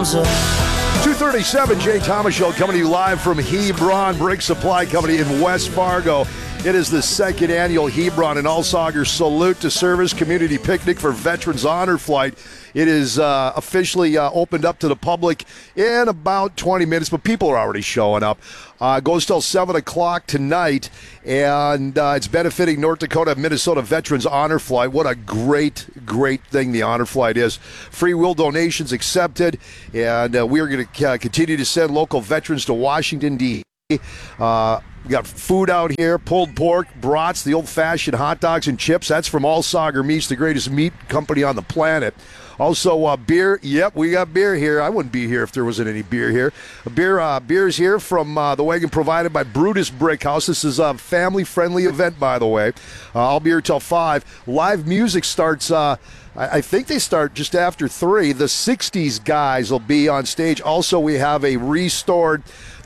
comes up. 237 Jay Thomas Show coming to you live from Hebron Brake Supply Company in West Fargo. It is the second annual Hebron and Allsauger Salute to Service Community Picnic for Veterans Honor Flight. It is officially opened up to the public in about 20 minutes, but people are already showing up. Goes till 7 o'clock tonight, and it's benefiting North Dakota Minnesota Veterans Honor Flight. What a great, great thing the Honor Flight is. Free will donations accepted, and we are going to continue to send local veterans to Washington, D.C. We got food out here, pulled pork, brats, the old-fashioned hot dogs and chips. That's from Allsauger Meats, the greatest meat company on the planet. Also, beer. Yep, we got beer here. I wouldn't be here if there wasn't any beer here. Beer's here from the wagon provided by Brutus Brick House. This is a family-friendly event, by the way. I'll be here till 5. Live music starts... I think they start just after 3. The 60s guys will be on stage. Also, we have a restored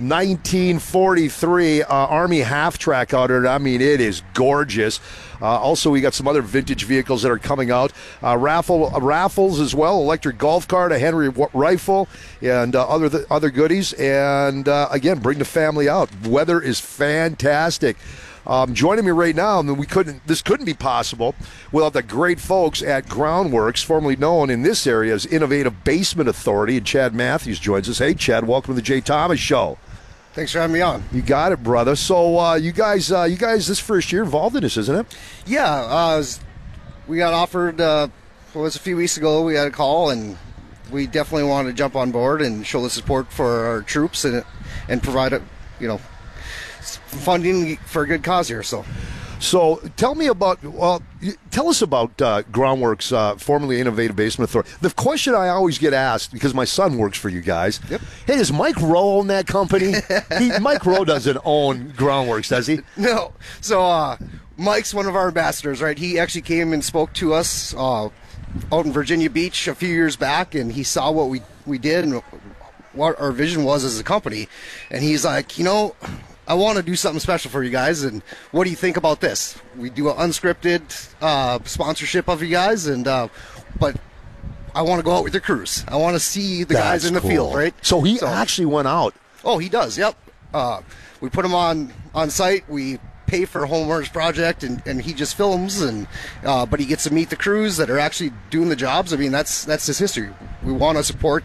1943 Army half-track out there. I mean, it is gorgeous. Also, we got some other vintage vehicles that are coming out. Raffles as well, electric golf cart, a Henry rifle, and other goodies. And, again, bring the family out. Weather is fantastic. Joining me right now, and this couldn't be possible without the great folks at Groundworks, formerly known in this area as Innovative Basement Authority, and Chad Matthews joins us. Hey, Chad, welcome to the Jay Thomas Show. Thanks for having me on. You got it, brother. So you guys, this first year involved in this, isn't it? Yeah, we got offered. It was a few weeks ago. We had a call, and we definitely wanted to jump on board and show the support for our troops and provide funding for a good cause here. So tell us about Groundworks, formerly Innovative Basement Authority. The question I always get asked, because my son works for you guys, Yep. Hey, does Mike Rowe own that company? Mike Rowe doesn't own Groundworks, does he? No. So Mike's one of our ambassadors, right? He actually came and spoke to us out in Virginia Beach a few years back, and he saw what we did and what our vision was as a company. And he's like, I want to do something special for you guys, and what do you think about this? We do an unscripted sponsorship of you guys, but I want to go out with your crews. I want to see the guys in the field, right? So he actually went out. Oh, he does, yep. We put him on site. We pay for a homeowners project, and he just films, but he gets to meet the crews that are actually doing the jobs. I mean, that's his history. We want to support,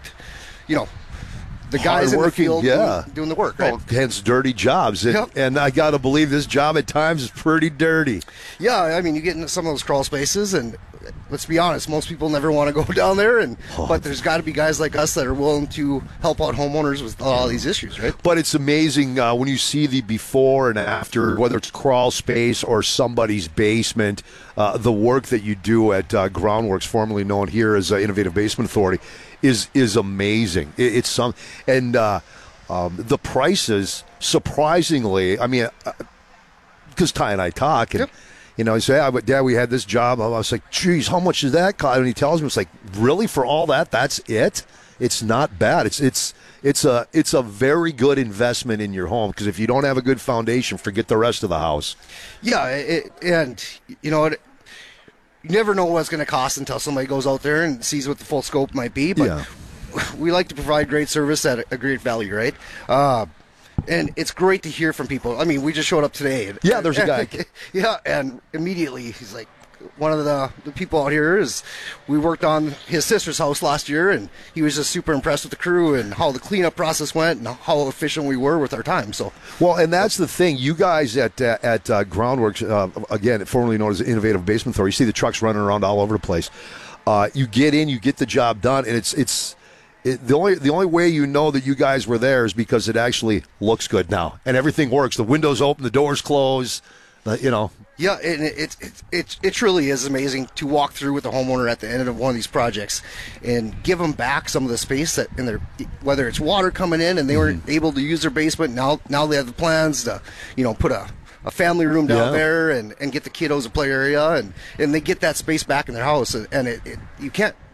the guys in the field doing the work, right? Oh, hence dirty jobs. And I got to believe this job at times is pretty dirty. Yeah, I mean, you get into some of those crawl spaces, and let's be honest, most people never want to go down there, but there's got to be guys like us that are willing to help out homeowners with all these issues, right? But it's amazing when you see the before and after, whether it's crawl space or somebody's basement, the work that you do at Groundworks, formerly known here as Innovative Basement Authority, is amazing. It's some, and the prices, surprisingly, I mean, because Ty and I talk, and he say, Dad, we had this job. I was like, geez, how much does that cost? And he tells me, it's like, really, for all that, that's it? It's not bad. It's a very good investment in your home, because if you don't have a good foundation, forget the rest of the house. Yeah, and you know what? You never know what it's going to cost until somebody goes out there and sees what the full scope might be. But we like to provide great service at a great value, right? And it's great to hear from people. I mean, we just showed up today. Yeah, there's a guy. Yeah, and immediately he's like, one of the people out here is, we worked on his sister's house last year, and he was just super impressed with the crew and how the cleanup process went and how efficient we were with our time. So, well, and that's the thing. You guys at Groundworks, again, formerly known as Innovative Basement Authority, you see the trucks running around all over the place. You get in, you get the job done, and the only way you know that you guys were there is because it actually looks good now, and everything works. The windows open, the doors close. Yeah, and it truly is amazing to walk through with a homeowner at the end of one of these projects and give them back some of the space that in their, whether it's water coming in and they weren't able to use their basement. Now they have the plans to, put a family room down there and get the kiddos a play area, and they get that space back in their house, and you can't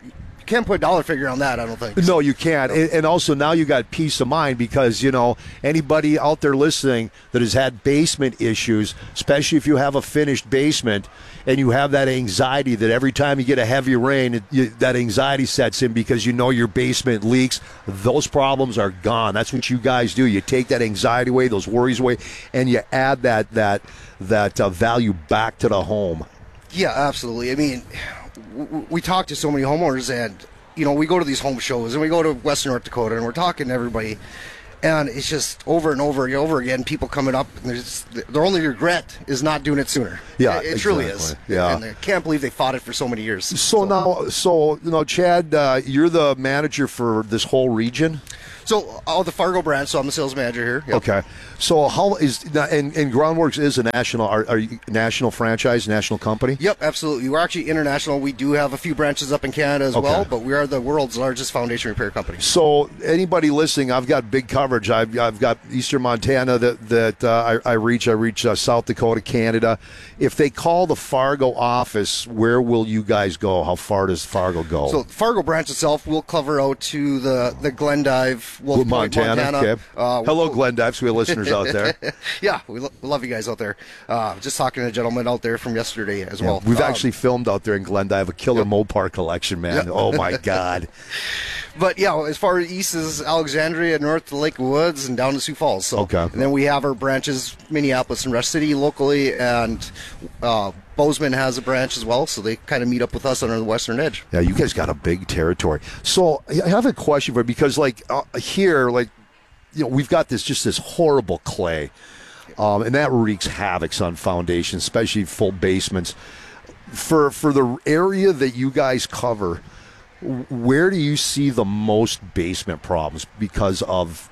can't put a dollar figure on that, I don't think. No, you can't. And also now you got peace of mind because, anybody out there listening that has had basement issues, especially if you have a finished basement and you have that anxiety that every time you get a heavy rain, that anxiety sets in because your basement leaks, those problems are gone. That's what you guys do. You take that anxiety away, those worries away, and you add that value back to the home. Yeah, absolutely. I mean, we talk to so many homeowners, and we go to these home shows, and we go to Western North Dakota, and we're talking to everybody, and it's just over and over and over again, people coming up, and their only regret is not doing it sooner. Yeah, it truly is. Yeah, and I can't believe they fought it for so many years. So Chad, you're the manager for this whole region. So, the Fargo branch. So I'm the sales manager here. Yep. Okay. So how is and Groundworks is a national? Are you national franchise, national company? Yep, absolutely. We're actually international. We do have a few branches up in Canada as well, but we are the world's largest foundation repair company. So anybody listening, I've got big coverage. I've got Eastern Montana that I reach. I reach South Dakota, Canada. If they call the Fargo office, where will you guys go? How far does Fargo go? So the Fargo branch itself will cover out to the Glendive, Wolf Point, Montana. Okay. Hello, Glendive. We have listeners out there. Yeah, we love you guys out there. Just talking to a gentleman out there from yesterday as well. We've actually filmed out there in Glendive, a killer Mopar collection, man. Yep. Oh, my God. But, as far east as Alexandria, north to Lake Woods, and down to Sioux Falls. So, okay. And then we have our branches, Minneapolis and Rush City locally, and Bozeman has a branch as well, so they kind of meet up with us on the western edge. Yeah, you guys got a big territory. So I have a question for you, because here, we've got this horrible clay, and that wreaks havoc on foundations, especially full basements. For the area that you guys cover, where do you see the most basement problems because of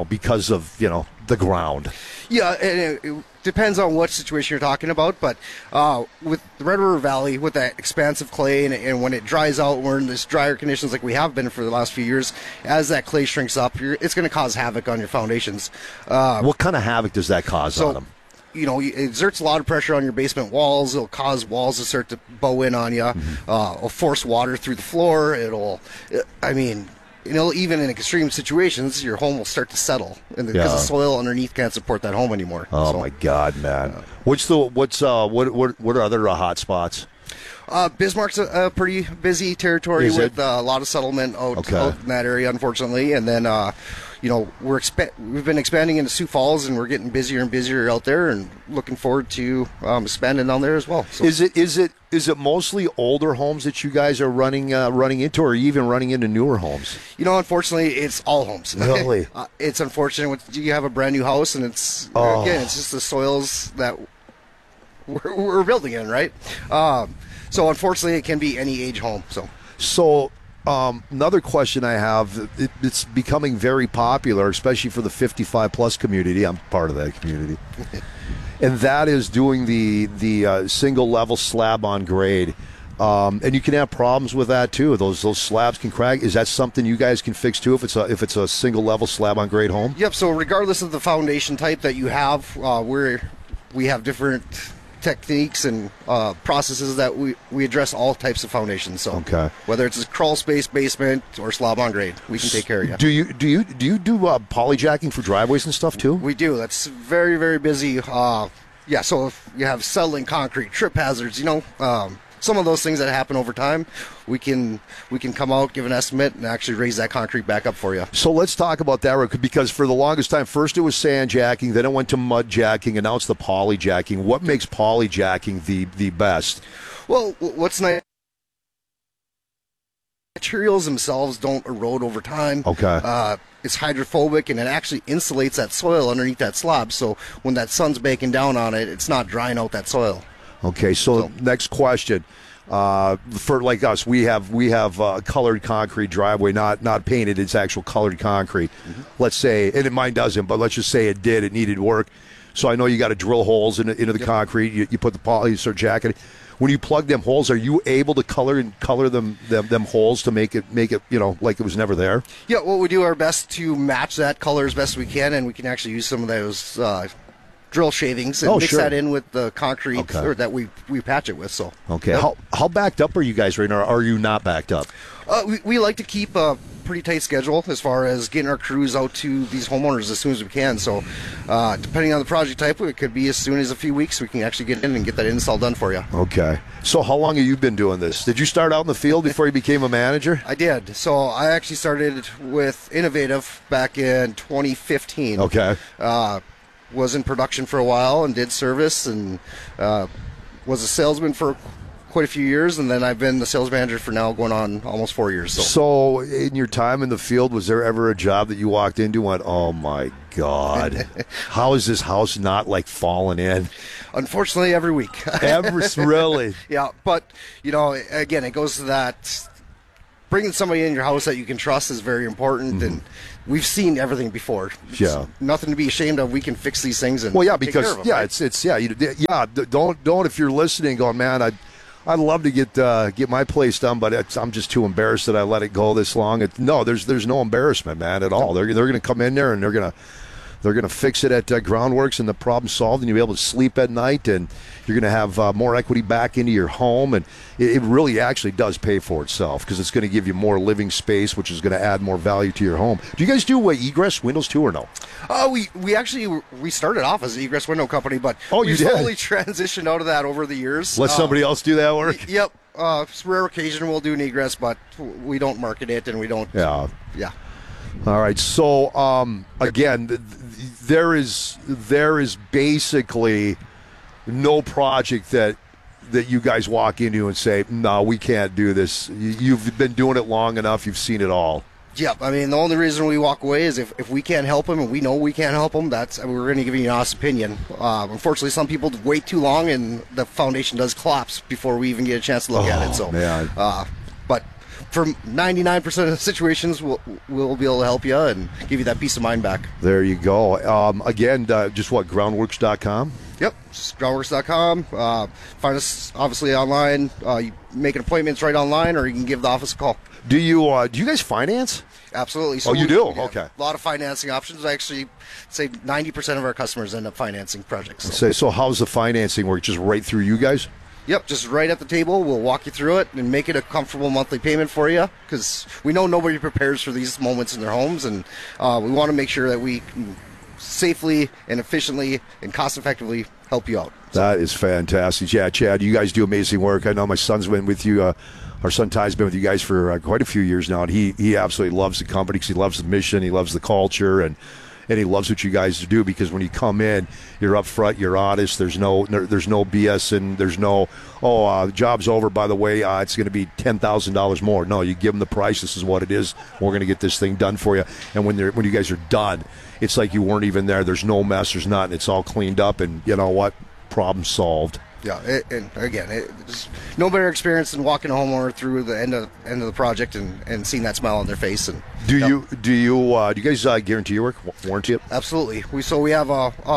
the ground? Yeah, and it depends on what situation you're talking about, but with the Red River Valley, with that expansive clay, and when it dries out, we're in this drier conditions like we have been for the last few years, as that clay shrinks up, it's going to cause havoc on your foundations. What kind of havoc does that cause on them? It exerts a lot of pressure on your basement walls. It'll cause walls to start to bow in on you. Mm-hmm. It'll force water through the floor. Even in extreme situations, your home will start to settle, because the soil underneath can't support that home anymore. Oh, my God, man! What are other hot spots? Bismarck's a pretty busy territory with a lot of settlement out in that area, unfortunately. And then, we've been expanding into Sioux Falls, and we're getting busier and busier out there, and looking forward to expanding down there as well. So. Is it mostly older homes that you guys are running into, or are you even running into newer homes? Unfortunately, it's all homes. Really? It's unfortunate when you have a brand new house, and it's just the soils that we're building in, right? So unfortunately, it can be any age home. So another question I have, it's becoming very popular, especially for the 55-plus community. I'm part of that community. And that is doing the single-level slab-on grade. And you can have problems with that, too. Those slabs can crack. Is that something you guys can fix, too, if it's a single-level slab-on grade home? Yep, so regardless of the foundation type that you have, we have different techniques and processes that we address all types of foundations. So whether it's a crawl space basement or slab on grade, we can take care of you. Do you do polyjacking for driveways and stuff too? We do. That's very, very busy. So if you have settling concrete, trip hazards, some of those things that happen over time, we can come out, give an estimate, and actually raise that concrete back up for you. So let's talk about that, because for the longest time, first it was sand jacking, then it went to mud jacking, and now it's the polyjacking. What makes polyjacking the best? Well, what's nice, materials themselves don't erode over time. It's hydrophobic, and it actually insulates that soil underneath that slab, so when that sun's baking down on it, it's not drying out that soil. Okay, so next question. For like us, we have colored concrete driveway, not painted. It's actual colored concrete. Mm-hmm. Let's say, and mine doesn't, but let's just say it did. It needed work. So I know you got to drill holes into the concrete. You put the poly, you start jacking it. When you plug them holes, are you able to color them holes to make it like it was never there? Yeah, well, we do our best to match that color as best we can, and we can actually use some of those drill shavings and mix that in with the concrete that we patch it with. So how backed up are you guys right now? Or are you not backed up? We like to keep a pretty tight schedule as far as getting our crews out to these homeowners as soon as we can. So depending on the project type, it could be as soon as a few weeks we can actually get in and get that install done for you. Okay. So how long have you been doing this? Did you start out in the field before you became a manager? I did. So I actually started with Innovative back in 2015. Okay. Was in production for a while and did service and was a salesman for quite a few years, and then I've been the sales manager for now going on almost 4 years. So in your time in the field, was there ever a job that you walked into and went, oh my God, how is this house not like falling in? Unfortunately, every week. Really? Yeah, but again, it goes to that bringing somebody in your house that you can trust is very important, and we've seen everything before. Yeah, nothing to be ashamed of. We can fix these things and because take care of them, right? Don't if you're listening, going, man, I'd love to get my place done, but I'm just too embarrassed that I let it go this long. There's no embarrassment, man, at all. They're going to come in there and they're going to fix it at Groundworks, and the problem solved, and you'll be able to sleep at night, and you're going to have more equity back into your home, and it really actually does pay for itself because it's going to give you more living space, which is going to add more value to your home. Do you guys do egress windows too, or no? We actually started off as an egress window company, but we slowly transitioned out of that over the years. Let somebody else do that work? Yep. Rare occasion we'll do an egress, but we don't market it, and we don't. Yeah. Yeah. All right. So again, there is basically no project that you guys walk into and say, no, we can't do this. You've been doing it long enough. You've seen it all. Yep. I mean, the only reason we walk away is if we can't help them, and we know we can't help them, we're going to give you an honest opinion. Unfortunately, some people wait too long, and the foundation does collapse before we even get a chance to look at it. So, man. But for 99% of the situations, we'll be able to help you and give you that peace of mind back. There you go. Again, just groundworks.com? Yep, groundworks.com. Find us obviously online. You make appointments right online, or you can give the office a call. Do you guys finance? Absolutely. So you do? Okay. A lot of financing options. I actually say 90% of our customers end up financing projects. So how's the financing work? Just right through you guys? Yep, just right at the table. We'll walk you through it and make it a comfortable monthly payment for you, because we know nobody prepares for these moments in their homes, and we want to make sure that we can safely and efficiently and cost effectively help you out. That is fantastic. Yeah, Chad, you guys do amazing work. I know my son's been with you. Our son Ty's been with you guys for quite a few years now, and he absolutely loves the company because he loves the mission, he loves the culture, and he loves what you guys do, because when you come in, you're up front, you're honest. There's no BS, and there's no, job's over, by the way, it's going to be $10,000 more. No, you give them the price. This is what it is. We're going to get this thing done for you. And when you guys are done, it's like you weren't even there. There's no mess. There's nothing. It's all cleaned up, and you know what? Problem solved. Yeah, and again, there's no better experience than walking a homeowner through the end of the project and seeing that smile on their face. And do you guys guarantee your work, warranty it? Absolutely. We have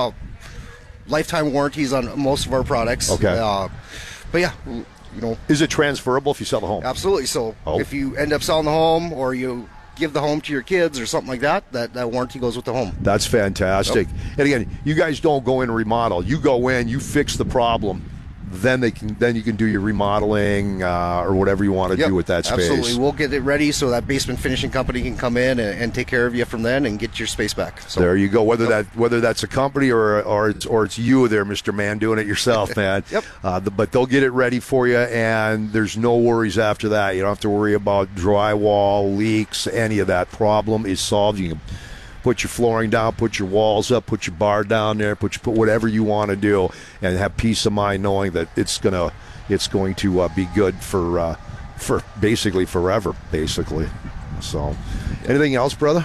lifetime warranties on most of our products. Okay. But yeah, is it transferable if you sell the home? Absolutely. So if you end up selling the home, or you give the home to your kids or something like that, that warranty goes with the home. That's fantastic. Yep. And again, you guys don't go in and remodel. You go in, you fix the problem. Then you can do your remodeling or whatever you want to do with that space. Absolutely. We'll get it ready so that basement finishing company can come in and take care of you from then and get your space back. So there you go. Whether that's a company or it's you there, Mr. Man, doing it yourself, man. Yep. But they'll get it ready for you, and there's no worries after that. You don't have to worry about drywall, leaks, any of that. Problem is solved. You can put your flooring down, put your walls up, put your bar down there, put whatever you want to do, and have peace of mind knowing that it's going to be good for basically forever, basically. So, anything else, brother?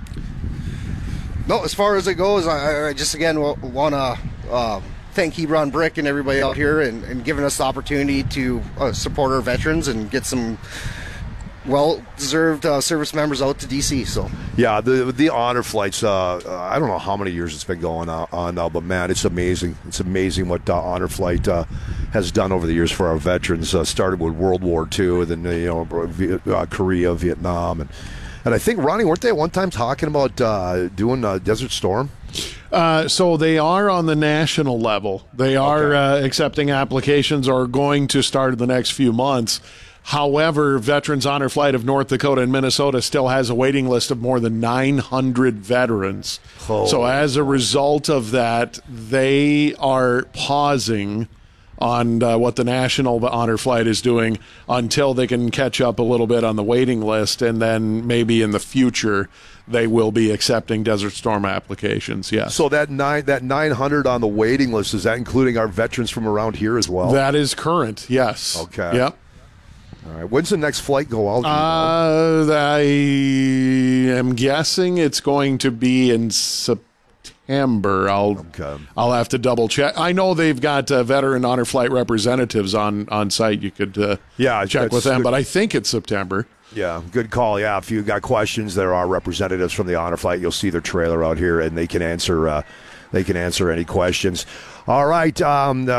No, as far as it goes, I just again want to thank Hebron Brick and everybody out here and giving us the opportunity to support our veterans and get some well-deserved service members out to DC. So yeah, the honor flights. I don't know how many years it's been going on now, but man, it's amazing. It's amazing what honor flight has done over the years for our veterans. Started with World War II, then Korea, Vietnam, and I think, Ronnie, weren't they at one time talking about doing Desert Storm? So they are on the national level. They are accepting applications, or going to start in the next few months. However, Veterans Honor Flight of North Dakota and Minnesota still has a waiting list of more than 900 veterans. Oh. So as a result of that, they are pausing on what the National Honor Flight is doing until they can catch up a little bit on the waiting list, and then maybe in the future they will be accepting Desert Storm applications. Yes. So that 900 on the waiting list, is that including our veterans from around here as well? That is current. Yes. Okay. Yep. All right. When's the next flight go out? I am guessing it's going to be in September. I'll have to double check. I know they've got veteran honor flight representatives on site. You could check with them, good. but I think it's September. Yeah, good call. Yeah, if you got questions, there are representatives from the Honor Flight. You'll see their trailer out here, and they can answer any questions. All right.